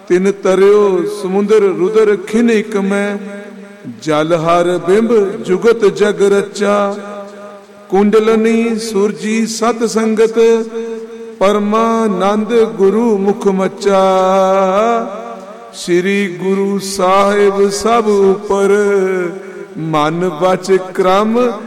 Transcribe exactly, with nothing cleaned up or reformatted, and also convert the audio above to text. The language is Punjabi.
ਤਿਨ ਤਰਿਓ ਸਮੁੰਦਰ ਰੁਦਰ ਖਿਨ ਇਕ ਮੈਂ, ਜਲ ਹਰ ਬਿੰਬ ਜੁਗਤ ਜਗ ਰਚਾ। ਕੁੰਡਲਨੀ ਸੁਰਜੀ ਸਤ ਸੰਗਤ, ਪਰਮਾਨੰਦ ਗੁਰੂ ਮੁਖ ਮਚਾ। ਸ੍ਰੀ ਗੁਰੂ ਸਾਹਿਬ ਸਭ ਉਪਰ, ਮਨ ਬਚ ਕ੍ਰਮ